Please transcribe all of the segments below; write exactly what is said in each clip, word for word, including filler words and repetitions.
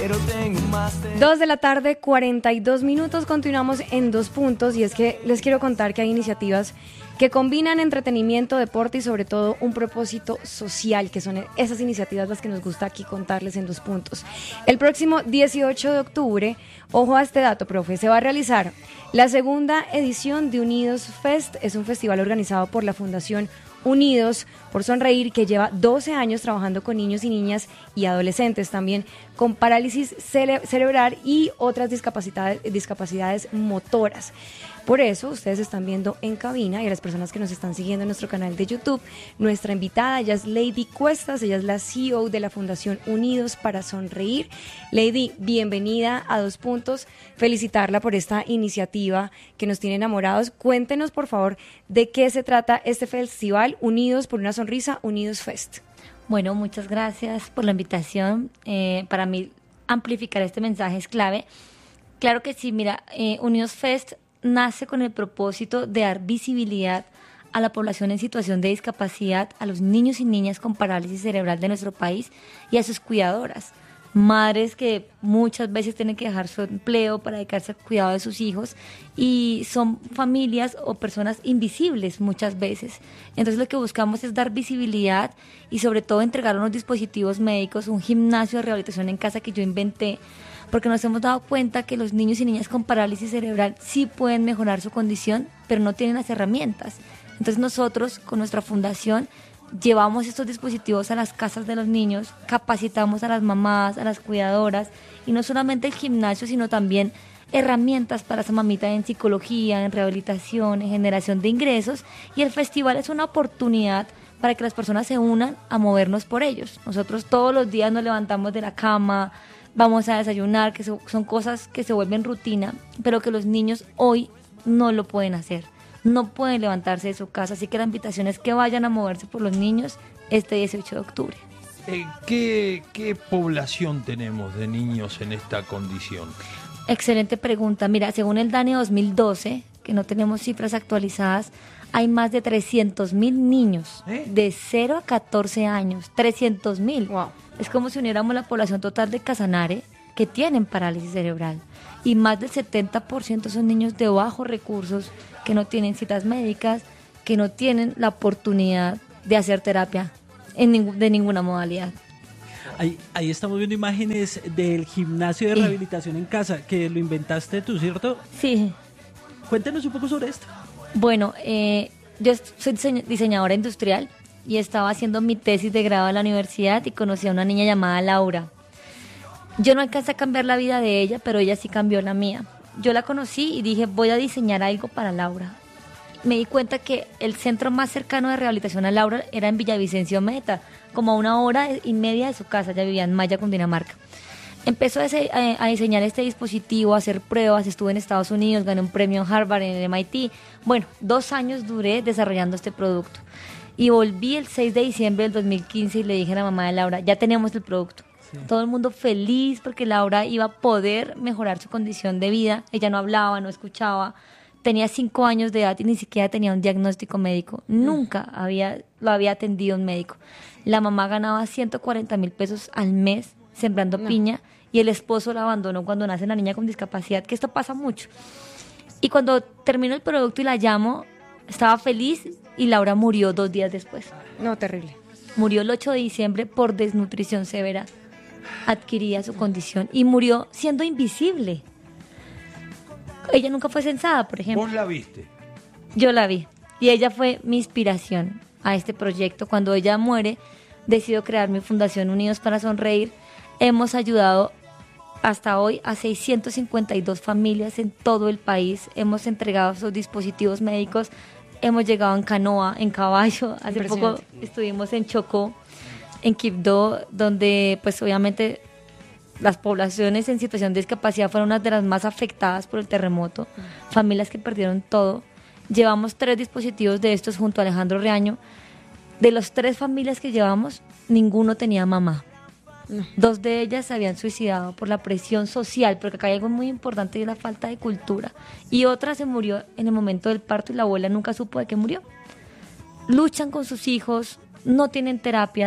pero tengo más de... Dos de la tarde, cuarenta y dos minutos, continuamos en Dos Puntos y es que les quiero contar que hay iniciativas que combinan entretenimiento, deporte y sobre todo un propósito social, que son esas iniciativas las que nos gusta aquí contarles en Dos Puntos. El próximo dieciocho de octubre, ojo a este dato, profe, se va a realizar la segunda edición de Unidos Fest. Es un festival organizado por la Fundación Unidos por Sonreír, que lleva doce años trabajando con niños y niñas y adolescentes también con parálisis cere- cerebral y otras discapacidades, discapacidades motoras. Por eso ustedes están viendo en cabina, y a las personas que nos están siguiendo en nuestro canal de YouTube, nuestra invitada, ella es Lady Cuestas, ella es la C E O de la Fundación Unidos para Sonreír. Lady, bienvenida a Dos Puntos, felicitarla por esta iniciativa que nos tiene enamorados. Cuéntenos, por favor, de qué se trata este festival Unidos por una Sonrisa, Unidos Fest. Bueno, muchas gracias por la invitación. Eh, para mí, amplificar este mensaje es clave. Claro que sí, mira, eh, Unidos Fest nace con el propósito de dar visibilidad a la población en situación de discapacidad, a los niños y niñas con parálisis cerebral de nuestro país y a sus cuidadoras, madres que muchas veces tienen que dejar su empleo para dedicarse al cuidado de sus hijos y son familias o personas invisibles muchas veces. Entonces lo que buscamos es dar visibilidad y sobre todo entregar unos dispositivos médicos, un gimnasio de rehabilitación en casa que yo inventé, porque nos hemos dado cuenta que los niños y niñas con parálisis cerebral sí pueden mejorar su condición, pero no tienen las herramientas. Entonces nosotros, con nuestra fundación, llevamos estos dispositivos a las casas de los niños, capacitamos a las mamás, a las cuidadoras, y no solamente el gimnasio, sino también herramientas para esa mamita en psicología, en rehabilitación, en generación de ingresos, y el festival es una oportunidad para que las personas se unan a movernos por ellos. Nosotros todos los días nos levantamos de la cama, vamos a desayunar, que son cosas que se vuelven rutina, pero que los niños hoy no lo pueden hacer, no pueden levantarse de su casa, así que la invitación es que vayan a moverse por los niños este dieciocho de octubre. Eh, ¿qué, ¿Qué población tenemos de niños en esta condición? Excelente pregunta. Mira, según el DANE dos mil doce, que no tenemos cifras actualizadas, hay más de trescientos mil niños ¿Eh? de cero a catorce años. trescientos mil. Wow. Es como si uniéramos la población total de Casanare que tienen parálisis cerebral. Y más del setenta por ciento son niños de bajos recursos, que no tienen citas médicas, que no tienen la oportunidad de hacer terapia en ningún, de ninguna modalidad. Ahí, ahí estamos viendo imágenes del gimnasio de rehabilitación en casa, que lo inventaste tú, ¿cierto? Sí. Cuéntenos un poco sobre esto. Bueno, eh, yo soy diseñadora industrial y estaba haciendo mi tesis de grado en la universidad y conocí a una niña llamada Laura. Yo no alcancé a cambiar la vida de ella, pero ella sí cambió la mía. Yo la conocí y dije, voy a diseñar algo para Laura. Me di cuenta que el centro más cercano de rehabilitación a Laura era en Villavicencio Meta, como a una hora y media de su casa. Ella vivía en Maya, Cundinamarca. Empezó a, ese, a, a diseñar este dispositivo, a hacer pruebas, estuve en Estados Unidos, gané un premio en Harvard, en el M I T. Bueno, dos años duré desarrollando este producto. Y volví el seis de diciembre del dos mil quince y le dije a la mamá de Laura, ya tenemos el producto. Sí. Todo el mundo feliz porque Laura iba a poder mejorar su condición de vida. Ella no hablaba, no escuchaba, tenía cinco años de edad y ni siquiera tenía un diagnóstico médico. Nunca había, lo había atendido un médico. La mamá ganaba ciento cuarenta mil pesos al mes sembrando no. piña y el esposo la abandonó cuando nace la niña con discapacidad, que esto pasa mucho. Y cuando termino el producto y la llamo, estaba feliz y Laura murió dos días después. No, terrible. Murió el ocho de diciembre por desnutrición severa. Adquiría su condición y murió siendo invisible. Ella nunca fue censada, por ejemplo. ¿Vos la viste? Yo la vi. Y ella fue mi inspiración a este proyecto. Cuando ella muere, decido crear mi Fundación Unidos para Sonreír. Hemos ayudado hasta hoy a seiscientas cincuenta y dos familias en todo el país. Hemos entregado esos dispositivos médicos. Hemos llegado en canoa, en caballo. Hace poco estuvimos en Chocó, en Quibdó, donde pues obviamente las poblaciones en situación de discapacidad fueron una de las más afectadas por el terremoto, familias que perdieron todo. Llevamos tres dispositivos de estos junto a Alejandro Reaño. De las tres familias que llevamos, ninguno tenía mamá. No. Dos de ellas se habían suicidado por la presión social, porque acá hay algo muy importante y es la falta de cultura. Y otra se murió en el momento del parto y la abuela nunca supo de qué murió. Luchan con sus hijos, no tienen terapias.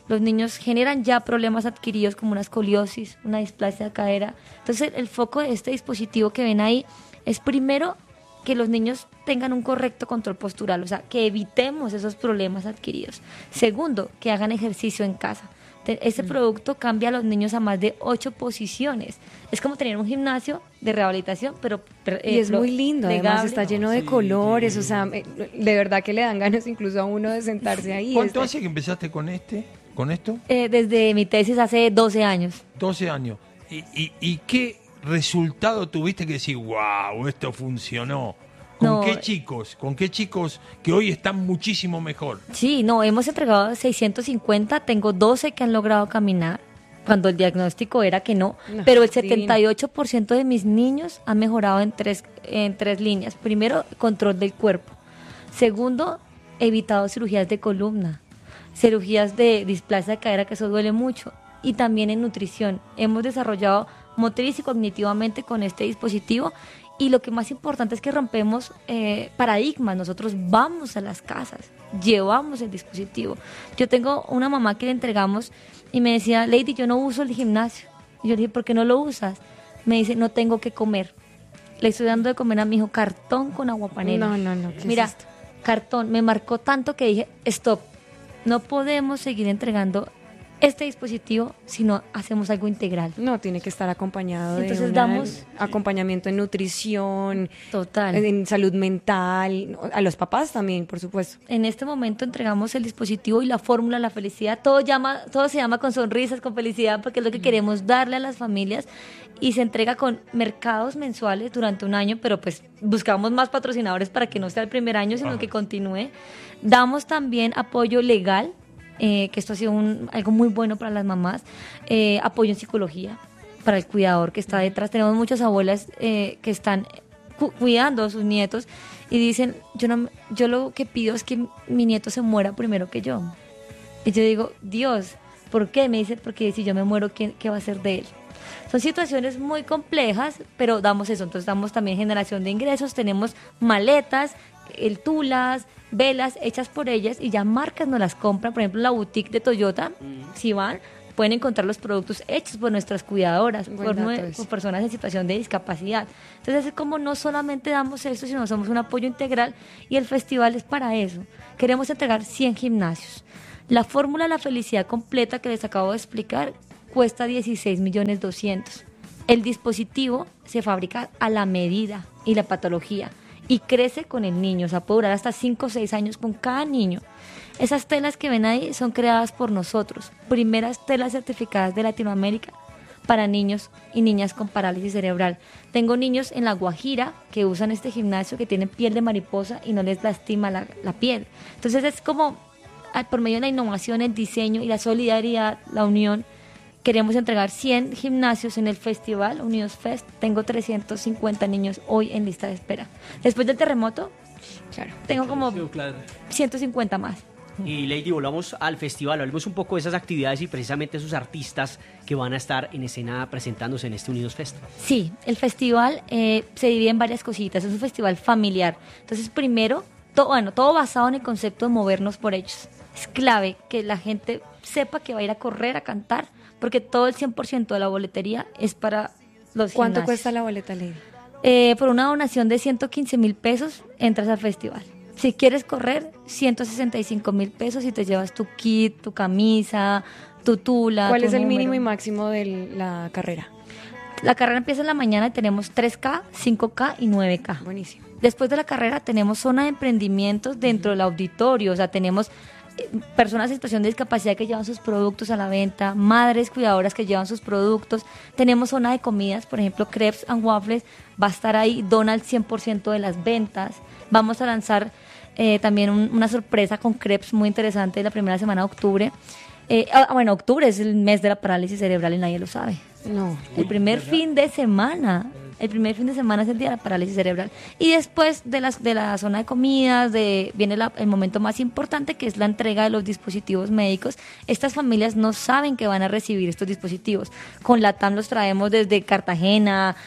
Los niños generan ya problemas adquiridos como una escoliosis, una displasia de cadera. Entonces, el foco de este dispositivo que ven ahí es primero que los niños tengan un correcto control postural, o sea, que evitemos esos problemas adquiridos. Segundo, que hagan ejercicio en casa. Este mm. producto cambia a los niños a más de ocho posiciones. Es como tener un gimnasio de rehabilitación, pero... Eh, y es muy lindo, plegable. Además está lleno de sí, colores, sí. O sea, de verdad que le dan ganas incluso a uno de sentarse ahí. ¿Cuánto este. hace que empezaste con este, con esto? Eh, desde mi tesis hace doce años. doce años. ¿Y, y, y qué resultado tuviste que decir, wow, esto funcionó? ¿Con no, qué chicos? ¿Con qué chicos que hoy están muchísimo mejor? Sí, no, hemos entregado seiscientos cincuenta, tengo doce que han logrado caminar, cuando el diagnóstico era que no, no pero el setenta y ocho por ciento de mis niños han mejorado en tres, en tres líneas. Primero, control del cuerpo. Segundo, evitado cirugías de columna, cirugías de displasia de cadera, que eso duele mucho, y también en nutrición. Hemos desarrollado motriz y cognitivamente con este dispositivo. Y lo que más importante es que rompemos eh, paradigmas. Nosotros vamos a las casas, llevamos el dispositivo. Yo tengo una mamá que le entregamos y me decía, Lady, yo no uso el gimnasio. Y yo le dije, ¿por qué no lo usas? Me dice, no tengo que comer. Le estoy dando de comer a mi hijo cartón con agua panela. No, no, no. Mira, es cartón. Me marcó tanto que dije, stop. No podemos seguir entregando este dispositivo si no hacemos algo integral. No, tiene que estar acompañado Entonces de damos acompañamiento en nutrición, total, en salud mental, a los papás también, por supuesto. En este momento entregamos el dispositivo y la fórmula, la felicidad, todo llama, todo se llama con sonrisas, con felicidad, porque es lo que queremos darle a las familias, y se entrega con mercados mensuales durante un año, pero pues buscamos más patrocinadores para que no sea el primer año, sino ah. que continúe. Damos también apoyo legal. Eh, que esto ha sido un, algo muy bueno para las mamás, eh, apoyo en psicología para el cuidador que está detrás. Tenemos muchas abuelas eh, que están cu- cuidando a sus nietos y dicen, yo no, yo lo que pido es que mi nieto se muera primero que yo. Y yo digo, Dios, ¿por qué? Me dice, porque si yo me muero, ¿qué, qué va a ser de él? Son situaciones muy complejas, pero damos eso. Entonces damos también generación de ingresos, tenemos maletas, el tulas, velas hechas por ellas, y ya marcas nos las compran. Por ejemplo, la boutique de Toyota, mm. si van, pueden encontrar los productos hechos por nuestras cuidadoras, por, nue- por personas en situación de discapacidad. Entonces es como no solamente damos esto, sino somos un apoyo integral, y el festival es para eso. Queremos entregar cien gimnasios. La fórmula de la felicidad completa que les acabo de explicar cuesta dieciséis millones doscientos. El dispositivo se fabrica a la medida y la patología, y crece con el niño, o sea, puede durar hasta cinco o seis años con cada niño. Esas telas que ven ahí son creadas por nosotros, primeras telas certificadas de Latinoamérica para niños y niñas con parálisis cerebral. Tengo niños en La Guajira que usan este gimnasio, que tienen piel de mariposa y no les lastima la, la piel. Entonces es como, por medio de la innovación, el diseño y la solidaridad, la unión, queremos entregar cien gimnasios en el festival Unidos Fest. Tengo trescientos cincuenta niños hoy en lista de espera. Después del terremoto, claro, tengo como ciento cincuenta más. Y Lady, volvamos al festival, hablemos un poco de esas actividades y precisamente esos artistas que van a estar en escena presentándose en este Unidos Fest. Sí, el festival eh, se divide en varias cositas, es un festival familiar. Entonces, primero, to, bueno, todo basado en el concepto de movernos por ellos. Es clave que la gente sepa que va a ir a correr, a cantar, porque todo el cien por ciento de la boletería es para los ¿Cuánto gimnasios. cuesta la boleta, Lady? Eh, por una donación de ciento quince mil pesos entras al festival. Si quieres correr, ciento sesenta y cinco mil pesos y te llevas tu kit, tu camisa, tu tula. ¿Cuál tu es el número. mínimo y máximo de la carrera? La carrera empieza en la mañana y tenemos tres K, cinco K y nueve K. Buenísimo. Después de la carrera tenemos zona de emprendimientos dentro del auditorio, o sea, tenemos personas en situación de discapacidad que llevan sus productos a la venta, madres cuidadoras que llevan sus productos. Tenemos zona de comidas, por ejemplo, Crepes and Waffles va a estar ahí, dona el cien por ciento de las ventas. Vamos a lanzar eh, también un, una sorpresa con crepes muy interesante la primera semana de octubre. Eh, ah, bueno, octubre es el mes de la parálisis cerebral y nadie lo sabe. No. El primer fin de semana, el primer fin de semana es el día de la parálisis cerebral. Y después de, las, de la zona de comidas, de, viene la, el momento más importante, que es la entrega de los dispositivos médicos. Estas familias no saben que van a recibir estos dispositivos. Con la T A M los traemos desde Cartagena. O sea,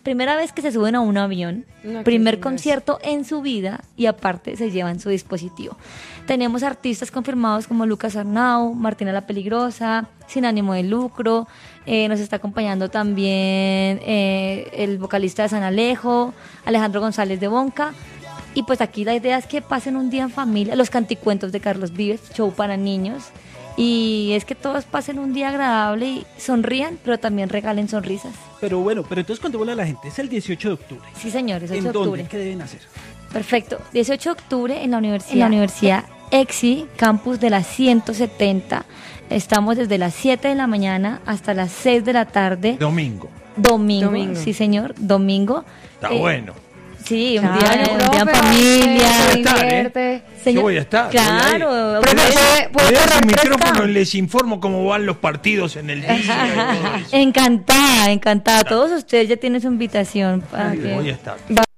primera vez que se suben a un avión, No, qué primer lindo concierto en su vida y aparte se llevan su dispositivo. Tenemos artistas confirmados como Lucas Arnau, Martina la Peligrosa, Sin Ánimo de Lucro, eh, nos está acompañando también eh, el vocalista de San Alejo, Alejandro González de Bonca. Y pues aquí la idea es que pasen un día en familia, los canticuentos de Carlos Vives, show para niños. Y es que todos pasen un día agradable y sonrían, pero también regalen sonrisas. Pero bueno, pero entonces contémosle a la gente, es el dieciocho de octubre. Sí, señores, ¿En ocho de dónde? octubre. ¿Qué deben hacer? Perfecto. dieciocho de octubre en la universidad, en la universidad EXI, campus de la ciento setenta. Estamos desde las siete de la mañana hasta las seis de la tarde. Domingo. Domingo, Domingo. sí señor, domingo. Está Eh, bueno. Sí, un Claro, día, un día en profe, familia. se estar, ¿eh? divierte. Señor- Yo voy a estar. Claro. voy a ir. profe, Le das- ¿puede- puede le das correr un micrófono prestado? y les informo cómo van los partidos en el día. y todo eso. Encantada, encantada. Todos ustedes ya tienen su invitación para Voy que a estar.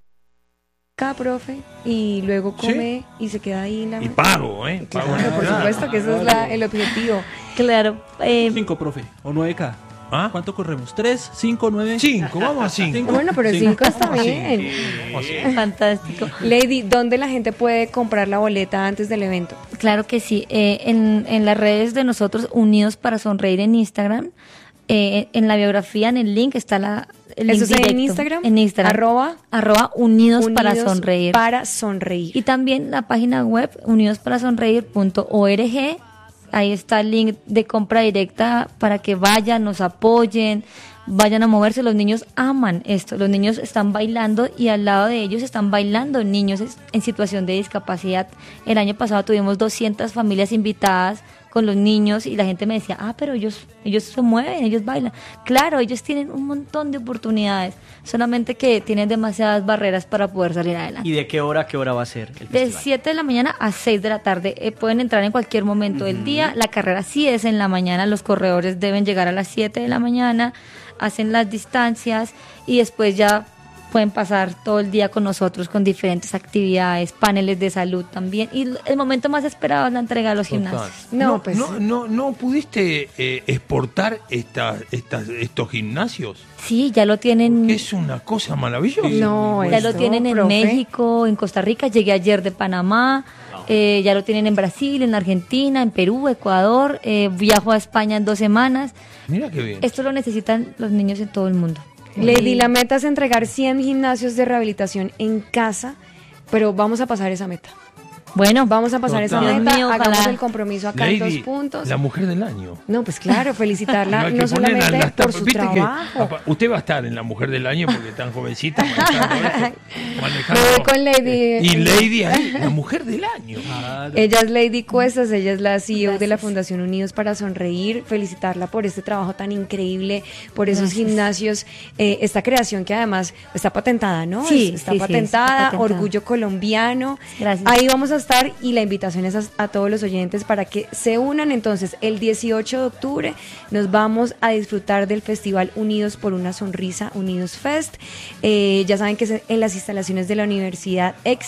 Acá, profe, y luego come y se queda ahí en la... Y pago, ¿eh? Pago Claro, una por entrada. supuesto que ese es la- el objetivo. Claro. eh, Cinco, profe, o nueve K. ¿Ah? ¿Cuánto corremos? ¿Tres, cinco, nueve? Cinco, vamos a cinco. Bueno, pero Sí. cinco está Vamos a bien. cinco, vamos a cinco. fantástico. Lady, ¿dónde la gente puede comprar la boleta antes del evento? Claro que sí. Eh, en, en las redes de nosotros, Unidos para Sonreír en Instagram, eh, en la biografía, en el link, está la, el link ¿Eso es en directo. Instagram? En Instagram. Arroba, Arroba Unidos, para Unidos Sonreír. Para sonreír. Y también la página web unidos para sonreír punto org. Ahí está el link de compra directa para que vayan, nos apoyen, vayan a moverse. Los niños aman esto. Los niños están bailando y al lado de ellos están bailando niños es- en situación de discapacidad. El año pasado tuvimos doscientas familias invitadas con los niños y la gente me decía, ah, pero ellos, ellos se mueven, ellos bailan. Claro, ellos tienen un montón de oportunidades, solamente que tienen demasiadas barreras para poder salir adelante. ¿Y de qué hora a qué hora va a ser el De festival? siete de la mañana a seis de la tarde. Eh, pueden entrar en cualquier momento del día. La carrera sí es en la mañana. Los corredores deben llegar a las siete de la mañana, hacen las distancias y después ya pueden pasar todo el día con nosotros con diferentes actividades, paneles de salud también. Y el momento más esperado es la entrega de los Total. gimnasios. No, No, pues- no, no, no pudiste eh, exportar estas, estas, estos gimnasios. Sí, ya lo tienen. Es una cosa maravillosa. No, Ya lo esto, tienen en profe. México, en Costa Rica. Llegué ayer de Panamá. eh, ya lo tienen en Brasil, en Argentina, en Perú, Ecuador. eh, viajo a España en dos semanas. Mira qué bien. Esto lo necesitan los niños en todo el mundo. Lady, Y- la meta es entregar cien gimnasios de rehabilitación en casa, pero vamos a pasar esa meta. Bueno, Vamos a pasar esa Total. Dios meta, mío, hagamos ojalá. el compromiso acá en dos Lady, puntos. la mujer del año. No, pues claro, felicitarla hay no, que poner solamente a las por tapas. su Viste que, trabajo. apa, usted va a estar en la mujer del año porque tan jovencita manejando esto, manejando- Me voy con Lady. Y Lady ahí, la mujer del año. Ella es Lady Cuestas, ella es la C E O de la Fundación Unidos para Sonreír. Felicitarla por este trabajo tan increíble, por esos Gracias. gimnasios, eh, esta creación que además está patentada, ¿no? Sí, está, sí, sí, patentada, está patentada. orgullo colombiano. Gracias. Ahí vamos a estar y la invitación es a, a todos los oyentes para que se unan. Entonces, el dieciocho de octubre nos vamos a disfrutar del Festival Unidos por una Sonrisa, Unidos Fest. Eh, ya saben que es en las instalaciones de la Universidad EXI.